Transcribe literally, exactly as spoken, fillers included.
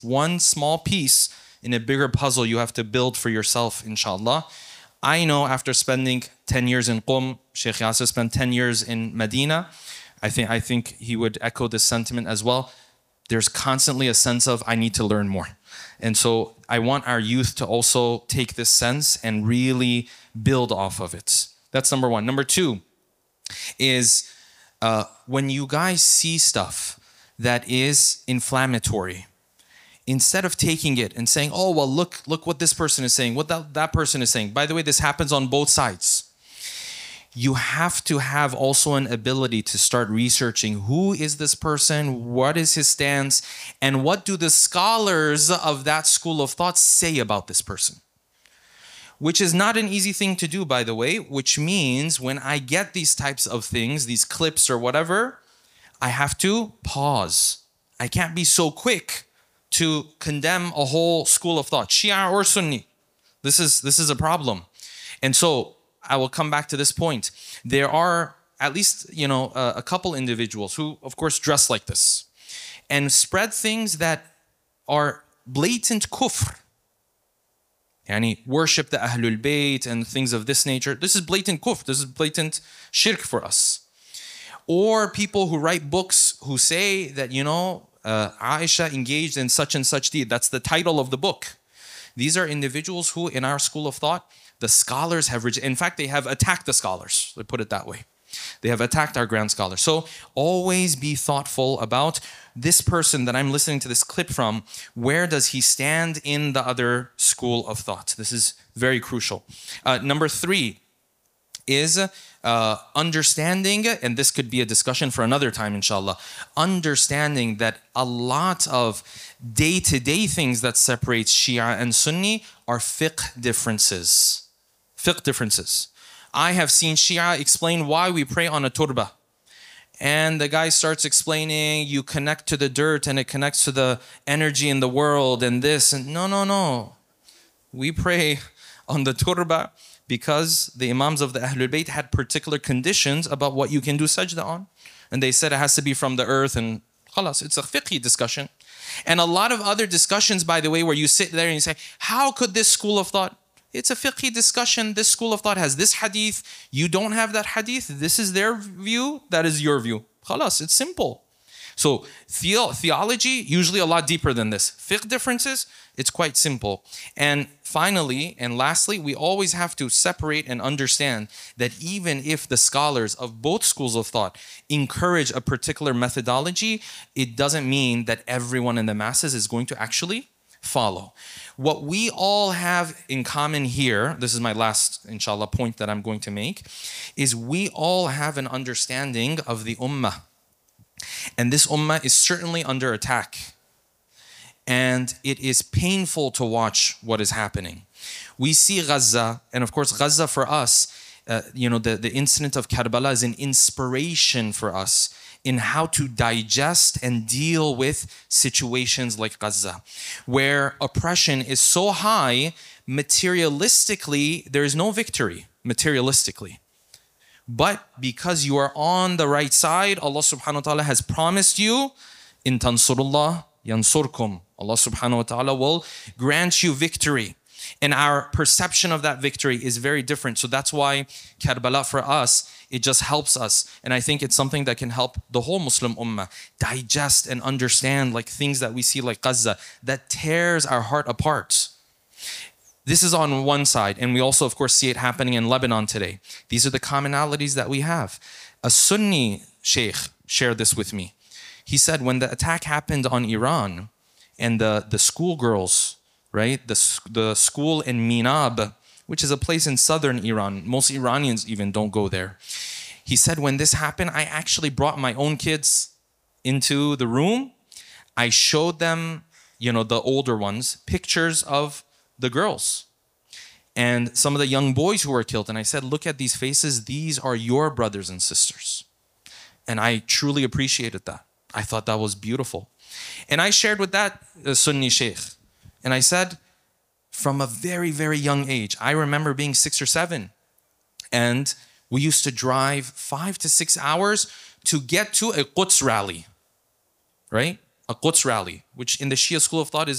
one small piece in a bigger puzzle you have to build for yourself, inshallah. I know after spending ten years in Qum, Sheikh Yasser spent ten years in Medina. I think, I think he would echo this sentiment as well. There's constantly a sense of, I need to learn more. And so I want our youth to also take this sense and really build off of it. That's number one. Number two is uh, when you guys see stuff that is inflammatory, instead of taking it and saying, oh, well, look, look what this person is saying, what that, that person is saying. By the way, this happens on both sides. You have to have also an ability to start researching who is this person, what is his stance, and what do the scholars of that school of thought say about this person. Which is not an easy thing to do, by the way, which means when I get these types of things, these clips or whatever, I have to pause. I can't be so quick to condemn a whole school of thought, Shia or Sunni. This is, this is a problem. And so I will come back to this point. There are at least, you know, uh, a couple individuals who, of course, dress like this and spread things that are blatant kufr. Yani worship the Ahlul Bayt and things of this nature. This is blatant kufr. This is blatant shirk for us. Or people who write books who say that, you know, uh, Aisha engaged in such and such deed. That's the title of the book. These are individuals who, in our school of thought, the scholars have, in fact, they have attacked the scholars. Let's put it that way. They have attacked our grand scholars. So always be thoughtful about this person that I'm listening to this clip from. Where does he stand in the other school of thought? This is very crucial. Uh, number three is uh, understanding, and this could be a discussion for another time, inshallah, understanding that a lot of day-to-day things that separates Shia and Sunni are fiqh differences. Fiqh differences. I have seen Shia explain why we pray on a turba. And the guy starts explaining, you connect to the dirt and it connects to the energy in the world and this. And no, no, no. We pray on the turba because the Imams of the Ahlul Bayt had particular conditions about what you can do sajda on. And they said it has to be from the earth and khalas, it's a fiqhi discussion. And a lot of other discussions, by the way, where you sit there and you say, how could this school of thought? It's a fiqhi discussion. This school of thought has this hadith. You don't have that hadith. This is their view. That is your view. Khalas, it's simple. So the theology, usually a lot deeper than this. Fiqh differences, it's quite simple. And finally, and lastly, we always have to separate and understand that even if the scholars of both schools of thought encourage a particular methodology, it doesn't mean that everyone in the masses is going to actually follow. What we all have in common here, this is my last, inshallah, point that I'm going to make, is we all have an understanding of the ummah. And this ummah is certainly under attack. And it is painful to watch what is happening. We see Gaza, and of course Gaza for us, uh, you know, the, the incident of Karbala is an inspiration for us in how to digest and deal with situations like Gaza, where oppression is so high, materialistically, there is no victory, materialistically. But because you are on the right side, Allah subhanahu wa ta'ala has promised you, in tansurullah yansurkum. Allah subhanahu wa ta'ala will grant you victory. And our perception of that victory is very different. So that's why Karbala for us, it just helps us. And I think it's something that can help the whole Muslim ummah digest and understand like things that we see like Gaza that tears our heart apart. This is on one side. And we also, of course, see it happening in Lebanon today. These are the commonalities that we have. A Sunni sheikh shared this with me. He said when the attack happened on Iran and the, the schoolgirls, right? The, the school in Minab, which is a place in southern Iran. Most Iranians even don't go there. He said, when this happened, I actually brought my own kids into the room. I showed them, you know, the older ones, pictures of the girls and some of the young boys who were killed. And I said, look at these faces. These are your brothers and sisters. And I truly appreciated that. I thought that was beautiful. And I shared with that uh, Sunni sheikh. And I said, from a very, very young age, I remember being six or seven. And we used to drive five to six hours to get to a Quds rally, right? A Quds rally, which in the Shia school of thought is